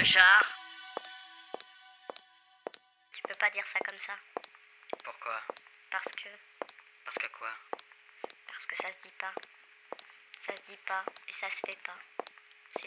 clochard. Tu peux pas dire ça comme ça. Pourquoi? Parce que Parce que quoi? ça se dit pas. Ça se dit pas et ça se fait pas.